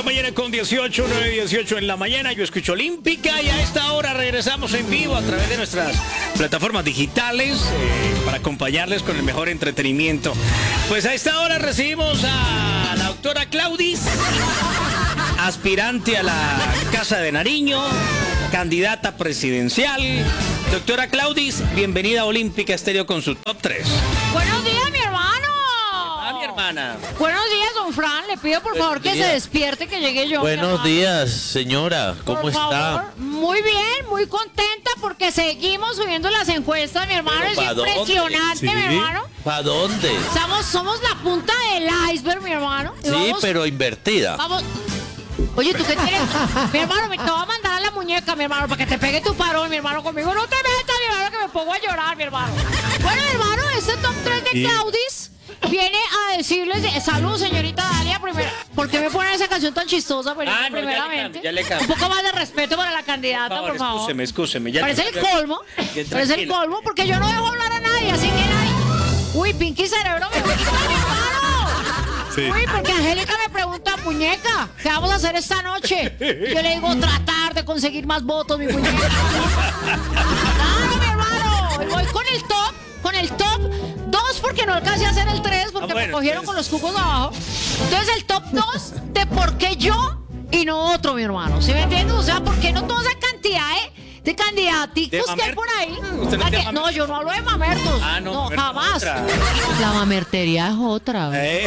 mañana con 18, 9:18 en la mañana. Yo escucho Olímpica y a esta hora regresamos en vivo a través de nuestras plataformas digitales para acompañarles con el mejor entretenimiento. Pues a esta hora recibimos a la doctora Claudis, aspirante a la Casa de Nariño, candidata presidencial. Doctora Claudis, bienvenida a Olímpica Estéreo con su top 3. Buenos días, mi hermano. Mi hermana. Buenos días, don Fran. Le pido por favor que se despierte, que llegue yo. Buenos días, señora. ¿Cómo por está? Favor. Muy bien, muy contenta porque seguimos subiendo las encuestas, mi hermano. Es impresionante, ¿Sí? mi hermano. ¿Para dónde? Somos la punta del iceberg, mi hermano. Y Sí, vamos, pero invertida. Vamos. Oye, ¿tú qué tienes? Mi hermano, te voy a mandar a la muñeca, mi hermano, para que te pegue tu parón, mi hermano, conmigo. No te metas, mi hermano, que me pongo a llorar, mi hermano. Bueno, mi hermano, este top 3 de Claudis viene a decirles, salud, señorita Dalia, primero, ¿por qué me ponen esa canción tan chistosa? Pues, no, primeramente, ya le cambio. Un poco más de respeto para la candidata, por favor. Excúseme. Parece el colmo, parece el colmo, porque yo no dejo hablar a nadie, así que nadie... Uy, Pinky Cerebro, me gusta, mi hermano. Sí. Uy, porque Angélica me pregunta, muñeca, ¿qué vamos a hacer esta noche? Yo le digo, tratar de conseguir más votos, mi muñeca. Claro, mi hermano. Y voy con el top 2, porque no alcancé a hacer el 3, porque me cogieron con los cucos abajo. Entonces, el top 2 de por qué yo y no otro, mi hermano. ¿Sí me entiendes? O sea, ¿por qué no toda esa cantidad, de candidaticos que hay por ahí? No, yo no hablo de mamertos. No, jamás. La mamertería es otra. Oye,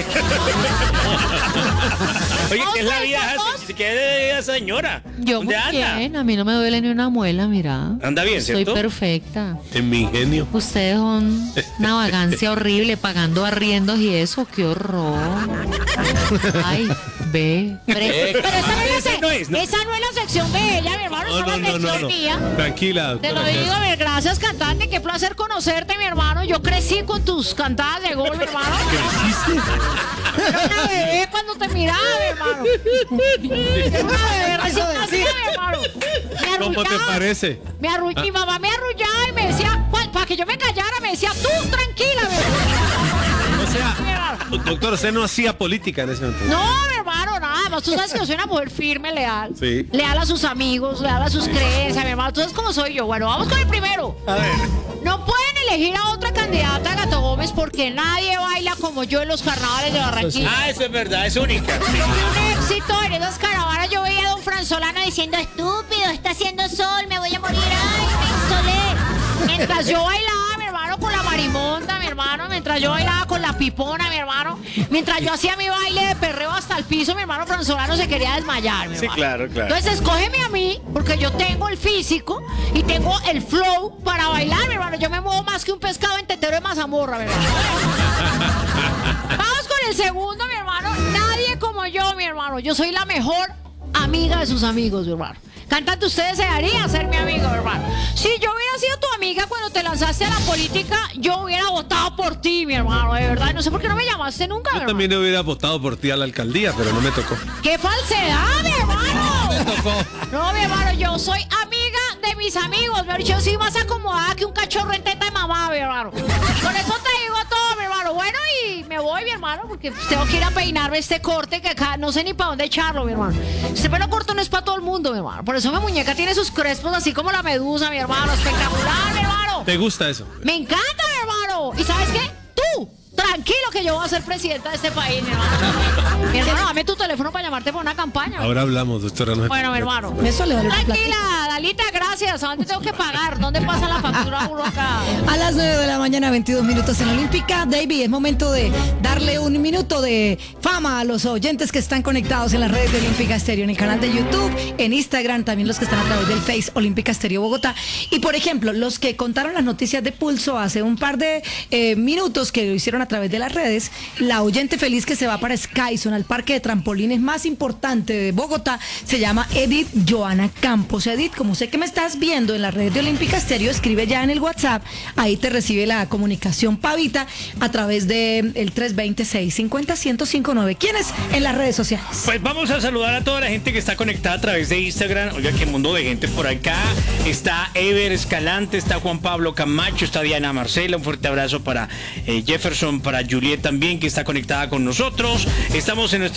¿qué es la vida? ¿Qué es la vida, señora? Yo muy bien, a mí no me duele ni una muela, mira. Anda bien, ¿cierto? Soy perfecta. En mi ingenio. Ustedes son una vagancia horrible, pagando arriendos y eso, qué horror. Ay, ve. Pero esa no es la sección de ella, mi hermano, esa es la sección mía. Tranquila. Te lo digo, gracias, cantante, qué placer conocerte, mi hermano. Yo crecí con tus cantadas de gol, mi hermano. ¿Creciste? Era una bebé cuando te miraba, mi hermano. Era una bebé recién nacida, mi hermano. ¿Cómo te parece? Mi mamá me arrullaba y me decía, para que yo me callara, me decía, tú tranquila, mi hermano. O sea, doctor, usted no hacía política en ese momento. No, mi hermano, nada más. Tú sabes que yo soy una mujer firme, leal. Sí. Leal a sus amigos, leal a sus creencias, mi hermano. Tú sabes cómo soy yo. Bueno, vamos con el primero. A ver. No pueden elegir a otra candidata, Gato Gómez, porque nadie baila como yo en los carnavales de Barranquilla. Ah, eso es verdad, es única. Yo fui un éxito en esas caravanas. Yo veía a don Franzolano diciendo, estúpido, está haciendo sol, me voy a morir, ay, me insolé. Mientras yo bailaba, mi hermano, con la marimonda, mi hermano, mientras yo bailaba con la pipona, mi hermano, mientras yo hacía mi baile de perreo hasta el piso, mi hermano Franzolano se quería desmayar, mi hermano. Sí, claro. Entonces, escógeme a mí, porque yo tengo el físico y tengo el flow para bailar, mi hermano. Yo me muevo más que un pescado en tetero de mazamorra, mi hermano. Vamos con el segundo, mi hermano. Nadie como yo, mi hermano. Yo soy la mejor amiga de sus amigos, mi hermano. Cantante, usted desearía ser mi amigo, hermano. Si yo hubiera sido tu amiga cuando te lanzaste a la política, yo hubiera votado por ti, mi hermano, de verdad. No sé por qué no me llamaste nunca, mi hermano. Yo también hubiera votado por ti a la alcaldía, pero no me tocó. ¡Qué falsedad, mi hermano! Me tocó. No, mi hermano, yo soy amiga de mis amigos. Yo soy más acomodada que un cachorro en teta de mamá, mi hermano. Con eso te digo todo, mi hermano. Bueno, y me voy, mi hermano, porque tengo que ir a peinarme este corte que acá no sé ni para dónde echarlo, mi hermano. Este pelo corto no es para todo el mundo, mi hermano. Por eso mi muñeca tiene sus crespos así como la medusa, mi hermano. Espectacular, mi hermano. ¿Te gusta eso? Me encanta, mi hermano. ¿Y sabes qué? Tú, tranquilo que yo voy a ser presidenta de este país, mi hermano. Mi hermano, dame tu teléfono para llamarte por una campaña. Ahora hablamos, doctora. No. Bueno, mi hermano. Eso le vale. Tranquila, Dalita, gracias. ¿A dónde tengo que pagar? ¿Dónde pasa la factura uno acá? A las 9 de la mañana, 22 minutos en Olímpica. David, es momento de darle un minuto de fama a los oyentes que están conectados en las redes de Olímpica Estéreo, en el canal de YouTube, en Instagram, también los que están a través del Face Olímpica Estéreo Bogotá. Y, por ejemplo, los que contaron las noticias de Pulso hace un par de minutos que lo hicieron a través de las redes, la oyente feliz que se va para Skyzone, al parque de trampolines más importante de Bogotá, se llama Edith Joana Campos. Edith, como sé que me estás viendo en las redes de Olímpica Estéreo, escribe ya en el WhatsApp, ahí te recibe la comunicación pavita a través del 320-650-1059. ¿Quiénes en las redes sociales? Pues vamos a saludar a toda la gente que está conectada a través de Instagram. Oiga, qué mundo de gente por acá. Está Ever Escalante, está Juan Pablo Camacho, está Diana Marcela. Un fuerte abrazo para Jefferson, para Juliet también, que está conectada con nosotros. Estamos en nuestra cuenta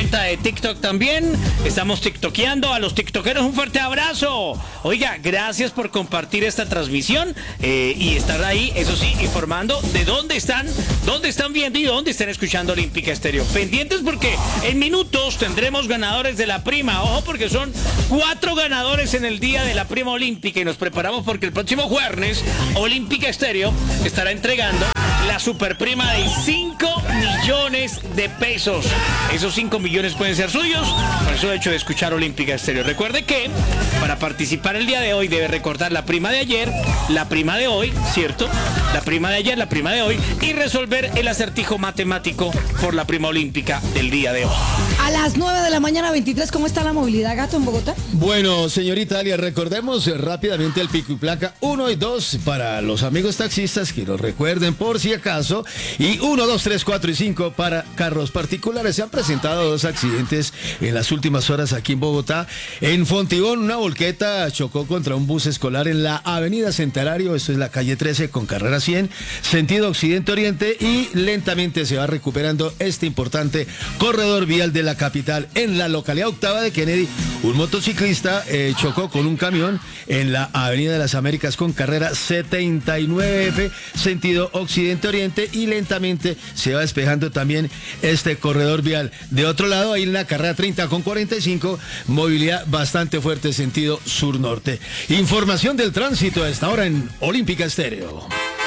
cuenta de TikTok también. Estamos tiktokeando. A los tiktokeros un fuerte abrazo. Oiga, gracias por compartir esta transmisión y estar ahí, eso sí, informando de dónde están viendo y dónde están escuchando Olímpica Estéreo. Pendientes porque en minutos tendremos ganadores de la prima. Ojo, porque son 4 ganadores en el día de la prima olímpica y nos preparamos porque el próximo jueves Olímpica Estéreo estará entregando la superprima de 5 millones de pesos. Esos 5 millones pueden ser suyos por eso hecho de escuchar Olímpica Estéreo. Recuerde que para participar el día de hoy debe recordar la prima de ayer, la prima de hoy, ¿cierto? La prima de ayer, la prima de hoy y resolver el acertijo matemático por la prima olímpica del día de hoy. A las 9 de la mañana 23, ¿cómo está la movilidad, Gato, en Bogotá? Bueno, señorita Alia, recordemos rápidamente el pico y placa 1 y 2 para los amigos taxistas que lo recuerden por si acaso. Y 1, 2, 3, 4 y 5 para carros particulares. Se han presentado 2 accidentes en las últimas horas aquí en Bogotá. En Fontibón, una volqueta chocó contra un bus escolar en la avenida Centenario, esto es la calle 13 con carrera 100, sentido occidente-oriente, y lentamente se va recuperando este importante corredor vial de la capital. En la localidad octava de Kennedy, un motociclista chocó con un camión en la avenida de las Américas con carrera 79F, sentido occidente-oriente, y lentamente se va despejando también este corredor vial. De otro lado, ahí en la carrera 30 con 45, movilidad bastante fuerte, sentido sur-norte. Información del tránsito a esta hora en Olímpica Estéreo.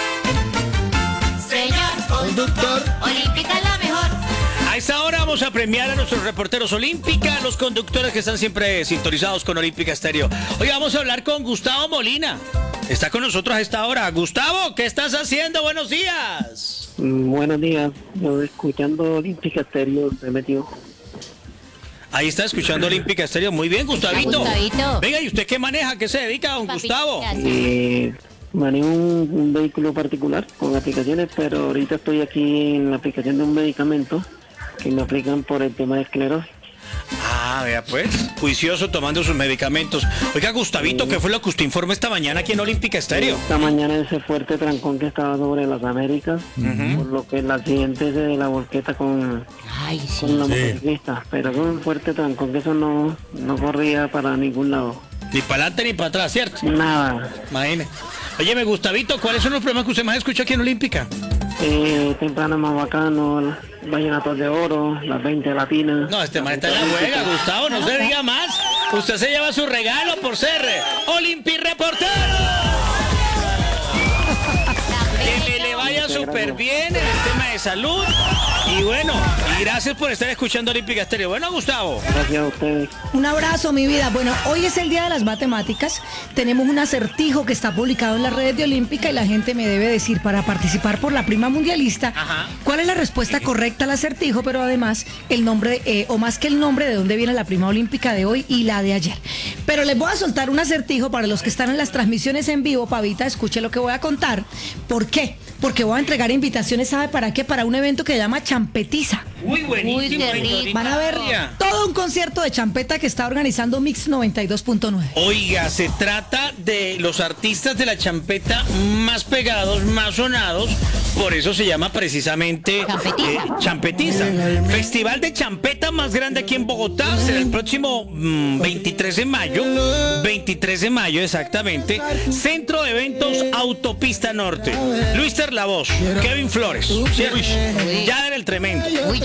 Señor conductor, Olímpica es la mejor. A esta hora vamos a premiar a nuestros reporteros Olímpica, los conductores que están siempre sintonizados con Olímpica Estéreo. Hoy vamos a hablar con Gustavo Molina. Está con nosotros a esta hora. Gustavo, ¿qué estás haciendo? Buenos días. Buenos días. Yo escuchando Olímpica Estéreo me metió. Ahí está escuchando Olímpica Estéreo. Muy bien, Gustavito. Gustavito. Venga, ¿y usted qué maneja? ¿Qué se dedica, don Gustavo? Manejo un vehículo particular con aplicaciones, pero ahorita estoy aquí en la aplicación de un medicamento que me aplican por el tema de esclerosis. Ah, vea pues, juicioso tomando sus medicamentos. Oiga, Gustavito, ¿qué fue lo que usted informó esta mañana aquí en Olímpica Estéreo? Esta mañana ese fuerte trancón que estaba sobre las Américas, por lo que el accidente ese de la volqueta con la motociclista, pero fue un fuerte trancón que eso no corría para ningún lado. Ni para adelante ni para atrás, ¿cierto? Nada. Imagínese. Óyeme, Gustavito, ¿cuáles son los problemas que usted más escucha aquí en Olímpica? Temprano más bacano, vallenatos de oro, las 20 latinas. No, este man está en la juega, Gustavo, no se diga más. Usted se lleva su regalo por ser Olympi Reportero. Que le vaya súper bien en el tema de salud. Y bueno, y gracias por estar escuchando Olímpica Estéreo. Bueno, Gustavo. Gracias a ustedes. Un abrazo, mi vida. Bueno, hoy es el Día de las Matemáticas. Tenemos un acertijo que está publicado en las redes de Olímpica y la gente me debe decir, para participar por la prima mundialista, cuál es la respuesta correcta al acertijo, pero además el nombre, o más que el nombre, de dónde viene la prima olímpica de hoy y la de ayer. Pero les voy a soltar un acertijo para los que están en las transmisiones en vivo. Pavita, escuche lo que voy a contar. ¿Por qué? Porque voy a entregar invitaciones, ¿sabe para qué? Para un evento que se llama Champetiza. Uy, buenísimo. Uy, qué rico. Van a ver todo un concierto de champeta que está organizando Mix 92.9. Oiga, se trata de los artistas de la champeta más pegados, más sonados. Por eso se llama precisamente Champetiza. Festival de champeta más grande aquí en Bogotá. Será el próximo 23 de mayo. 23 de mayo, exactamente. Centro de Eventos Autopista Norte. Luis La Voz, Kevin Flores. ¿Cierto? Ya era el tremendo.